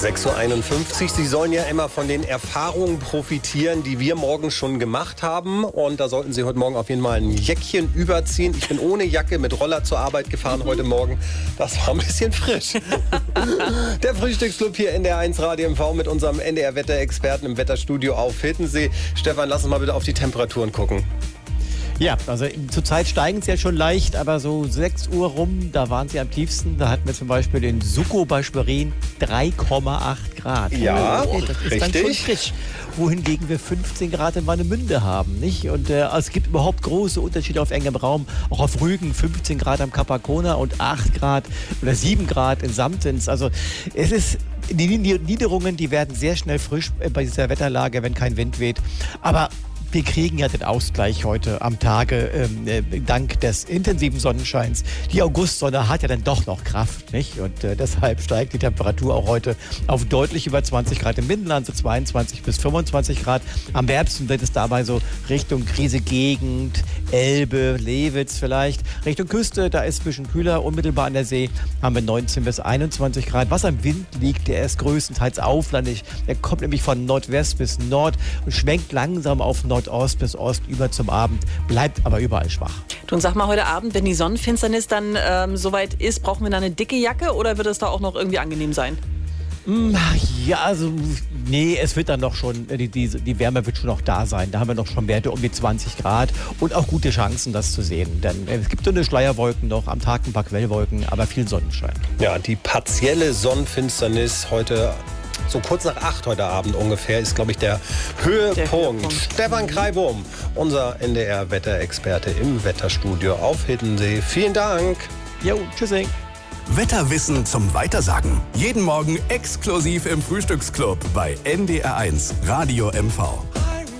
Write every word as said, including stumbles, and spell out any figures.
sechs Uhr einundfünfzig. Sie sollen ja immer von den Erfahrungen profitieren, die wir morgen schon gemacht haben. Und da sollten Sie heute Morgen auf jeden Fall ein Jäckchen überziehen. Ich bin ohne Jacke mit Roller zur Arbeit gefahren heute Morgen. Das war ein bisschen frisch. Der Frühstücksclub hier in der eins Radio M V mit unserem N D R-Wetterexperten im Wetterstudio auf Hiddensee. Stefan, lass uns mal bitte auf die Temperaturen gucken. Ja, also zurzeit steigen sie ja schon leicht, aber so sechs Uhr rum, da waren sie am tiefsten. Da hatten wir zum Beispiel in Suckow bei Schwerin drei Komma acht Grad. Ja, oh, das ist richtig. Dann schon frisch. Wohingegen wir fünfzehn Grad in Warnemünde haben, nicht? Und äh, es gibt überhaupt große Unterschiede auf engem Raum. Auch auf Rügen fünfzehn Grad am Capacona und acht Grad oder sieben Grad in Samtens. Also es ist... Die Niederungen, die werden sehr schnell frisch bei dieser Wetterlage, wenn kein Wind weht. Aber wir kriegen ja den Ausgleich heute am Tage, ähm, äh, dank des intensiven Sonnenscheins. Die Augustsonne hat ja dann doch noch Kraft, nicht? Und äh, deshalb steigt die Temperatur auch heute auf deutlich über zwanzig Grad im Binnenland, so zweiundzwanzig bis fünfundzwanzig Grad. Am Herbst wird es dabei so Richtung Griese-Gegend, Elbe, Lewitz vielleicht. Richtung Küste, da ist es ein bisschen kühler. Unmittelbar an der See haben wir neunzehn bis einundzwanzig Grad. Was am Wind liegt, der ist größtenteils auflandig. Der kommt nämlich von Nordwest bis Nord und schwenkt langsam auf Nord Ost bis Ost über zum Abend, bleibt aber überall schwach. Du, und sag mal, heute Abend, wenn die Sonnenfinsternis dann ähm, soweit ist, brauchen wir dann eine dicke Jacke oder wird es da auch noch irgendwie angenehm sein? Ja, also nee, es wird dann noch schon, die, die, die Wärme wird schon noch da sein. Da haben wir noch schon Werte um die zwanzig Grad und auch gute Chancen, das zu sehen. Denn es gibt so eine Schleierwolken noch, am Tag ein paar Quellwolken, aber viel Sonnenschein. Ja, die partielle Sonnenfinsternis heute... So kurz nach acht heute Abend ungefähr ist, glaube ich, der Höhepunkt. der Höhepunkt. Stefan Kreiwurm, unser N D R-Wetterexperte im Wetterstudio auf Hiddensee. Vielen Dank. Jo, tschüssing. Wetterwissen zum Weitersagen. Jeden Morgen exklusiv im Frühstücksclub bei N D R eins Radio M V.